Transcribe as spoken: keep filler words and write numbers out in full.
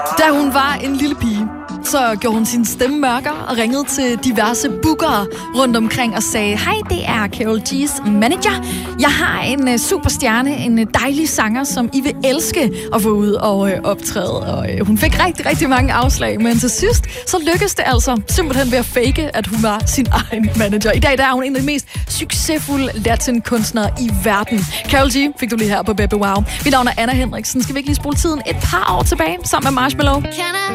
Da hun var en lille pige, så gjorde hun sin stemme mørkere og ringede til diverse bookere rundt omkring og sagde, hej, det er Karol G's manager. Jeg har en uh, superstjerne, en uh, dejlig sanger, som I vil elske at få ud og uh, optræde. Og uh, hun fik rigtig, rigtig mange afslag, men til sidst, så lykkedes det altså simpelthen ved at fake, at hun var sin egen manager. I dag der er hun en af de mest succesfulde latin-kunstnere i verden. Karol G fik du lige her på Baby Wow. Mit navn er Anna Henriksen. Skal vi ikke lige spole tiden et par år tilbage sammen med Marshmello?